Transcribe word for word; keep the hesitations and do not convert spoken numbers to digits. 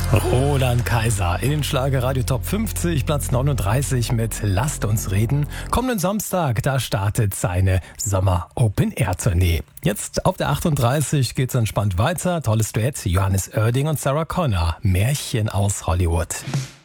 Roland Kaiser in den Schlagerradio Top fünfzig, Platz neununddreißig mit Lasst uns reden. Kommenden Samstag, da startet seine Sommer-Open-Air-Tournee. Jetzt auf der achtunddreißig geht's entspannt weiter. Tolles Duett, Johannes Oerding und Sarah Connor. Märchen aus Hollywood.